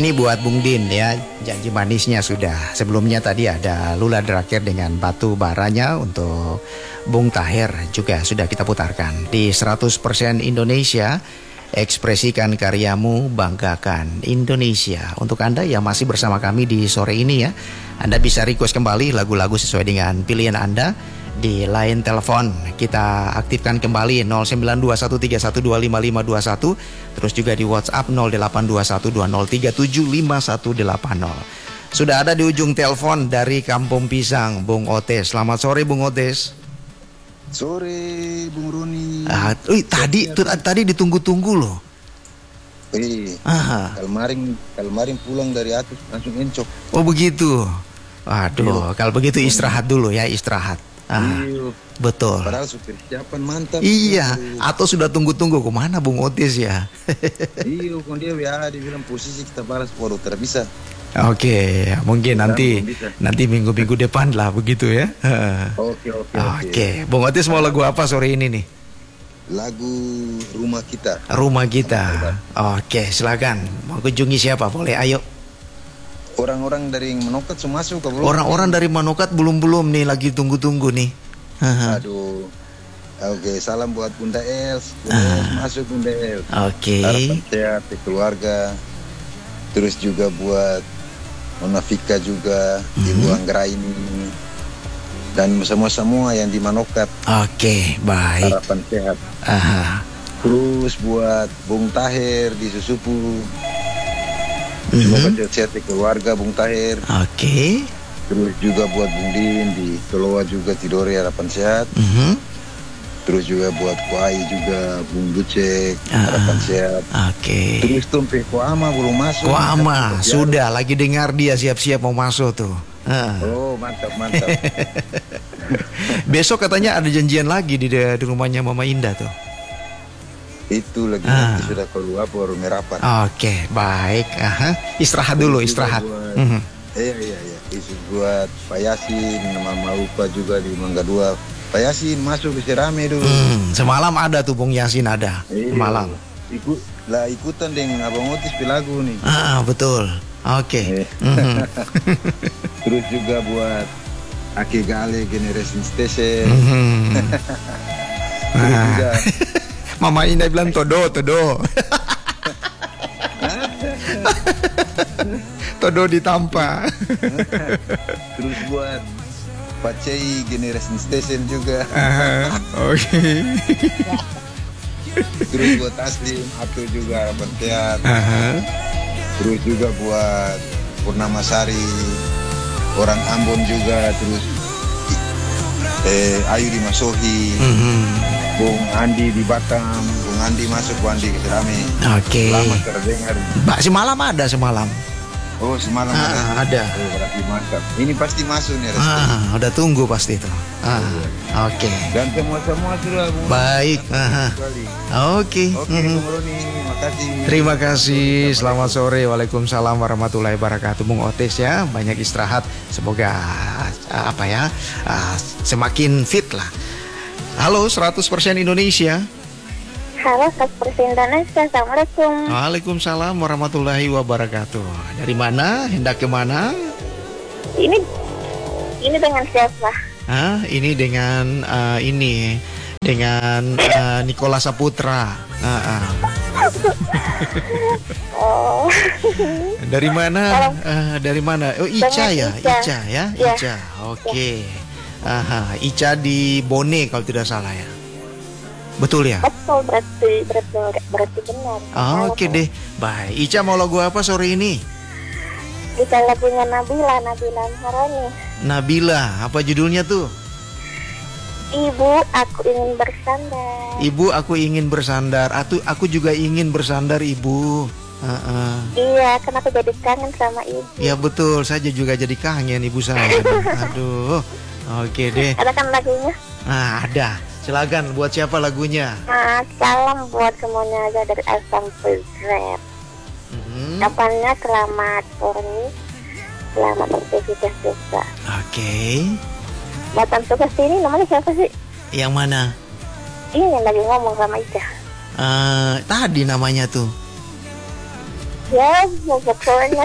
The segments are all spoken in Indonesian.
Ini buat Bung Din ya, janji manisnya sudah. Sebelumnya tadi ada Lula Drakir dengan Batu Baranya untuk Bung Tahir juga sudah kita putarkan. Di 100% Indonesia, ekspresikan karyamu, banggakan Indonesia. Untuk Anda yang masih bersama kami di sore ini ya, Anda bisa request kembali lagu-lagu sesuai dengan pilihan Anda. Di line telepon kita aktifkan kembali 092131255521, terus juga di WhatsApp 082120375180. Sudah ada di ujung telepon dari Kampung Pisang Bung Otes. Selamat sore Bung Otes. Sore Bung Roni. Tadi ditunggu-tunggu loh. Kalmaring pulang dari atas langsung encok. Oh begitu. Waduh, kalau begitu istirahat dulu ya, istirahat. Betul. Padahal persiapan mantap. Iya, atau sudah tunggu-tunggu kemana Bung Otis ya? Iya, kalau dia bilang posisi kita balas waduh tidak bisa. Oke, mungkin nanti minggu-minggu depan lah begitu ya. Oke. Bung Otis mau lagu apa sore ini nih? Lagu Rumah Kita. Rumah Kita. Oke, silakan. Mau kunjungi siapa? Boleh, ayo. Orang-orang dari Manokat semua masuk belum? Orang-orang dari Manokat belum nih, lagi tunggu-tunggu nih. Aduh. Oke, salam buat Bunda Els. Masuk Bunda Els. Oke. Harapan sehat di keluarga. Terus juga buat Nona Fika juga, Ibu Anggraini. Dan semua yang di Manokat. Oke, baik. Harapan sehat. Terus buat Bung Tahir di Susupu. Semoga sehat di keluarga Bung Tahir. Oke. Terus juga buat Bung Din di Toloa juga Tidore harapan sehat. Terus juga buat Kuai juga Bung Ducek harapan sehat. Oke. Terus Tumpe Koama belum masuk. Koama sudah lagi dengar dia siap-siap mau masuk tuh. Oh mantap. Besok katanya ada janjian lagi di rumahnya Mama Indah tuh. Itu lagi nanti sudah keluar baru merapat. Oke, baik. Istirahat dulu, istirahat. Iya. Isu buat Pak Yasin, Mama Upa juga di Mangga 2. Pak Yasin masuk bisa rame dulu. Semalam ada tuh Bung Yasin ada. Semalam. Ikutan dengan Abang Otis lagu nih. Betul. Oke. Terus juga buat Aki Gale Generation Station. Terus juga Mama Indah bilang todo. Todo ditampa. Terus buat Pak Cei Generation Station juga. Oke. Terus buat Taslim Atu juga harapan sehat. Terus juga buat Purnama Sari, orang Ambon juga. Terus Ayu di Masohi. Bung Andi di Batam, Bung Andi masuk, Bung Andi Keserame. Oke. Lama terdengar. Semalam ada semalam. Oh semalam ada. Oh, berarti mantap. Ini pasti masuk nih. Udah tunggu pasti itu. Oke. Dan semua sudah. Bung. Baik. Oke. Bung Roni, makasih. Terima kasih. Selamat sore. Waalaikumsalam warahmatullahi wabarakatuh. Bung Otis ya, banyak istirahat. Semoga semakin fit lah. Halo 100% Indonesia. Halo 100% Indonesia. Assalamualaikum. Waalaikumsalam warahmatullahi wabarakatuh. Dari mana? Hendak kemana? Ini dengan siapa? Ini dengan Nikola Saputra. Oh. Dari mana? Dari mana? Oh Ica ya, Ica ya, Ica. Oke. Ica di Bone kalau tidak salah ya. Betul ya? Betul, berarti benar. Oke deh. Baik. Ica mau lagu apa sore ini? Kita lagunya Nabila Maharani. Nabila, apa judulnya tuh? Ibu, aku ingin bersandar. Ibu, aku ingin bersandar. Aku juga ingin bersandar, Ibu. Iya, kenapa jadi kangen sama ibu? Ya betul, saya juga jadi kangen ibu saya. Aduh. Oke deh. Ada kan lagunya? Ada. Silakan, buat siapa lagunya? Salam buat semuanya aja dari Asam Pezret. Kapannya selamat sore, selamat beraktivitas juga. Oke. Buatan tugas ini namanya siapa sih? Yang mana? Ini yang lagi ngomong sama Ica. Tadi namanya tuh. Ya, pokoknya.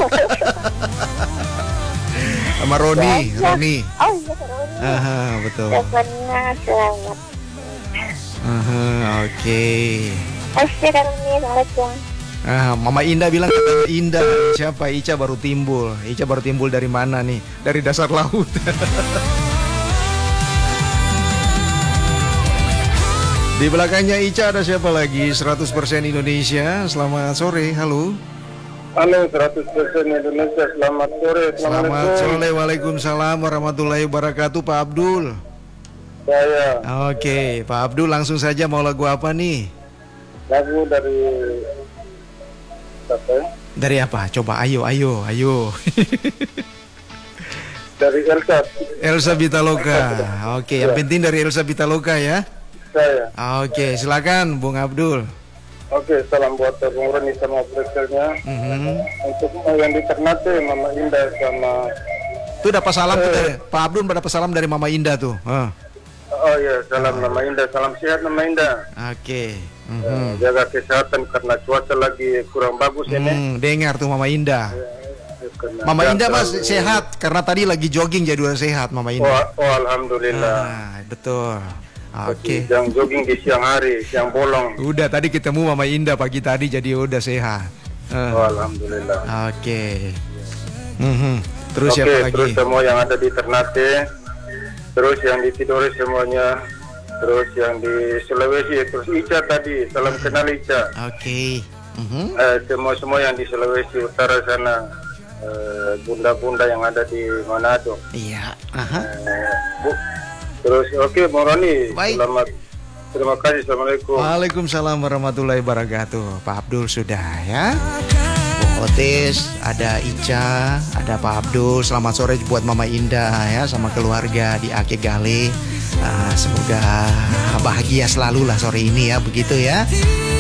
Sama Roni. Ya. Roni. Oh iya, Roni. Aha, betul. Pokoknya selamat. Aha, oke. Assalamualaikum. Mama Indah bilang katanya Indah. Siapa? Ica baru timbul. Ica baru timbul dari mana nih? Dari dasar laut. Di belakangnya Ica ada siapa lagi? 100% Indonesia. Selamat sore. Halo. Halo 100% Indonesia, selamat sore. Selamat sore. Waalaikumsalam warahmatullahi wabarakatuh, Pak Abdul. Saya Oke, Pak Abdul langsung saja mau lagu apa nih? lagu dari siapa ya? Dari apa? Coba ayo. Dari Elsa. Elsa Bitaloka. Oke, yang penting dari Elsa Bitaloka ya. Saya. Oke, silakan Bung Abdul. Oke, salam buat Bung Roni sama preselnya. Untuk yang di Ternate, Mama Indah sama. Tuh dapat salam tuh dari Pak Abdul, dapat salam dari Mama Indah tuh. Oh iya, salam Mama Indah, salam sehat Mama Indah. Oke. Jaga kesehatan karena cuaca lagi kurang bagus ini. Dengar tuh Mama Indah. Karena Mama Indah mas terlalu- sehat karena tadi lagi jogging jadi udah sehat Mama Indah. Oh, alhamdulillah. Betul. Oke. Yang jogging di siang hari, siang bolong. Udah tadi ketemu Mama Indah pagi tadi jadi udah sehat. Oh, alhamdulillah. Oke. Terus Oke, siapa terus lagi? semua yang ada di Ternate, terus yang di Tidore semuanya, terus yang di Sulawesi, terus Ica tadi, salam kenal Ica. Oke. Semua yang di Sulawesi Utara sana, bunda-bunda yang ada di Manado. Iya. Bu, terus oke, Bung Roni, Baik. selamat, terima kasih, assalamualaikum. Waalaikumsalam warahmatullahi wabarakatuh. Pak Abdul sudah ya. Bung Otis, ada Ica, ada Pak Abdul. Selamat sore buat Mama Indah ya sama keluarga di Ake Gale. Semoga bahagia selalu lah sore ini ya, begitu ya.